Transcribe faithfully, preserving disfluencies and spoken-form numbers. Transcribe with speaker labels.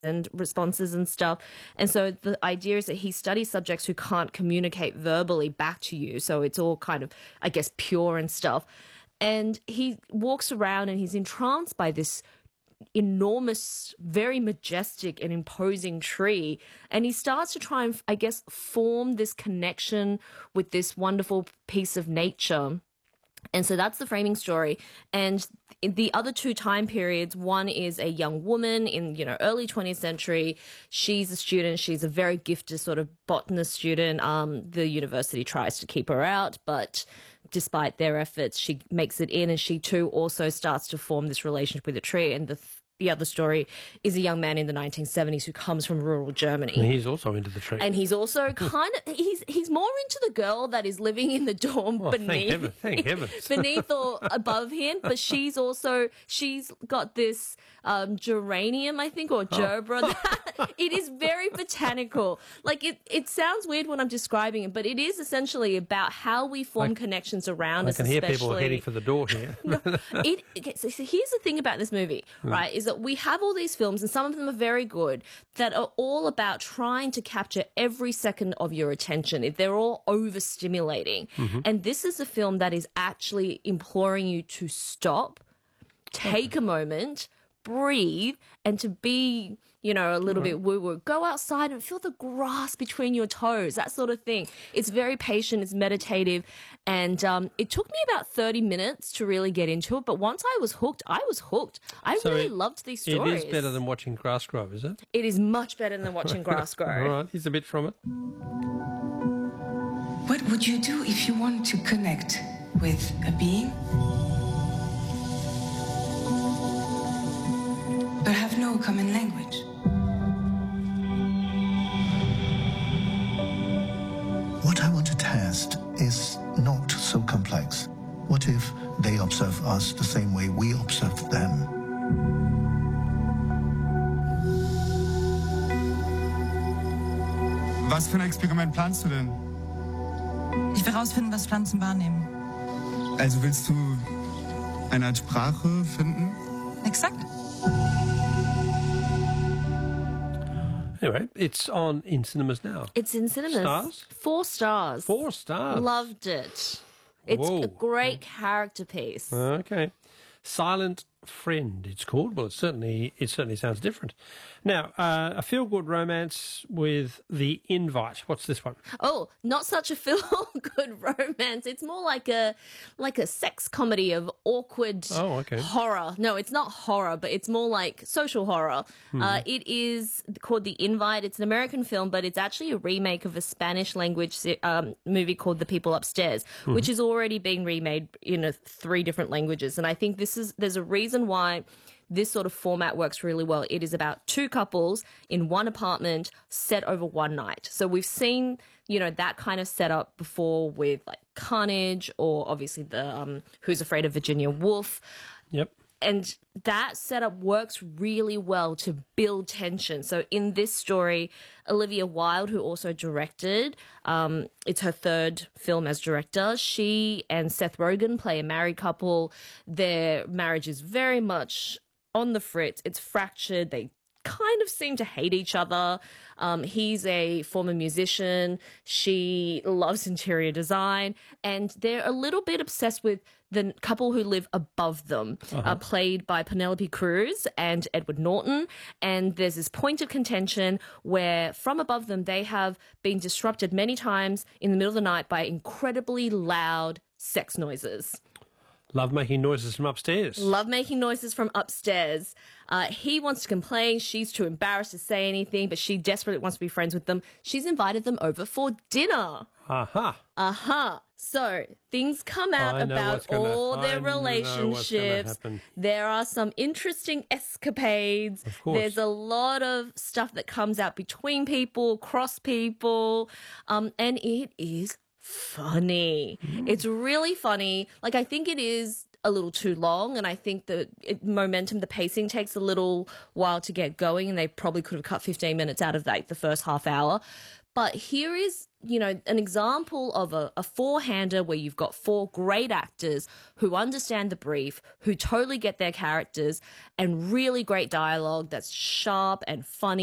Speaker 1: and responses and stuff. And so the idea is that he studies subjects who can't communicate verbally back to you. So it's all kind of, I guess, pure and stuff. And he walks around and he's entranced by this enormous, very majestic and imposing tree. And he starts to try and, I guess, form this connection with this wonderful piece of nature. And so that's the framing story. And the other two time periods, one is a young woman in, you know, early twentieth century. She's a student. She's a very gifted sort of botanist student. Um, the university tries to keep her out, but despite their efforts, she makes it in, and she too also starts to form this relationship with a tree. And the The other story is a young man in the nineteen seventies who comes from rural Germany.
Speaker 2: And he's also into the tree.
Speaker 1: And he's also kind of, he's he's more into the girl that is living in the dorm
Speaker 2: oh,
Speaker 1: beneath.
Speaker 2: Thank heaven, thank heavens.
Speaker 1: beneath or above him. But she's also, she's got this um, geranium, I think, or gerbera. Oh. It is very botanical. Like, it, it sounds weird when I'm describing it, but it is essentially about how we form I, connections around
Speaker 2: I
Speaker 1: us.
Speaker 2: I can hear people heading for the door here.
Speaker 1: no, it, okay, so, so here's the thing about this movie, right, is that we have all these films, and some of them are very good, that are all about trying to capture every second of your attention. They're all overstimulating. Mm-hmm. And this is a film that is actually imploring you to stop, take a moment, breathe, and to be, you know, a little right. bit woo-woo. Go outside and feel the grass between your toes, that sort of thing. It's very patient, it's meditative, and um, it took me about thirty minutes to really get into it, but once I was hooked, I was hooked. I
Speaker 2: so
Speaker 1: really
Speaker 2: it,
Speaker 1: loved these stories.
Speaker 2: It is better than watching grass grow, is it?
Speaker 1: It is much better than watching grass grow.
Speaker 2: All right, here's a bit from it.
Speaker 3: What would you do if you want to connect with a being but have no common language?
Speaker 4: What I want to test is not so complex. What if they observe us the same way we observe them?
Speaker 5: Was für ein Experiment planst du denn?
Speaker 6: Ich will herausfinden, was Pflanzen wahrnehmen.
Speaker 5: Also willst du eine Art Sprache finden?
Speaker 6: Exakt.
Speaker 2: Anyway, it's on in cinemas now.
Speaker 1: It's in cinemas.
Speaker 2: Stars?
Speaker 1: Four stars.
Speaker 2: Four stars.
Speaker 1: Loved it. It's
Speaker 2: Whoa.
Speaker 1: a great character piece.
Speaker 2: Okay. Silent Friend, it's called. Well, it certainly it certainly sounds different. Now, uh, a feel-good romance with The Invite. What's this one?
Speaker 1: Oh, not such a feel-good romance. It's more like a like a sex comedy of awkward
Speaker 2: oh, okay.
Speaker 1: horror. No, it's not horror, but it's more like social horror. Hmm. Uh, it is called The Invite. It's an American film, but it's actually a remake of a Spanish-language um, movie called The People Upstairs, hmm. which is already being remade in a, three different languages. And I think this is there's a reason why this sort of format works really well. It is about two couples in one apartment set over one night. So we've seen, you know, that kind of setup before with like Carnage, or obviously the um, Who's Afraid of Virginia Woolf.
Speaker 2: Yep.
Speaker 1: And that setup works really well to build tension. So in this story, Olivia Wilde, who also directed, um, it's her third film as director, she and Seth Rogen play a married couple. Their marriage is very much on the fritz. It's fractured. They kind of seem to hate each other. Um, he's a former musician. She loves interior design. And they're a little bit obsessed with the couple who live above them, uh-huh. uh, played by Penelope Cruz and Edward Norton. And there's this point of contention where from above them, they have been disrupted many times in the middle of the night by incredibly loud sex noises.
Speaker 2: Love making noises from upstairs.
Speaker 1: Love making noises from upstairs. Uh, he wants to complain. She's too embarrassed to say anything, but she desperately wants to be friends with them. She's invited them over for dinner.
Speaker 2: Aha.
Speaker 1: Uh-huh. Uh-huh. So things come out about all
Speaker 2: gonna,
Speaker 1: their
Speaker 2: I
Speaker 1: relationships. There are some interesting escapades.
Speaker 2: Of course.
Speaker 1: There's a lot of stuff that comes out between people, cross people, um, and it is funny. Mm. It's really funny. Like, I think it is a little too long, and I think the it, momentum, the pacing takes a little while to get going, and they probably could have cut fifteen minutes out of like the first half hour. But here is, you know, an example of a, a four-hander where you've got four great actors who understand the brief, who totally get their characters, and really great dialogue that's sharp and funny.